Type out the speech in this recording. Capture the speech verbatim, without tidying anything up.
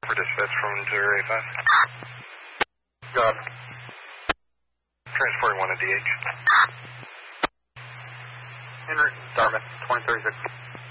For dispatch from zero eight five. Got it. Transporting one to D H. Henry, Dartmouth, twenty thirty-six.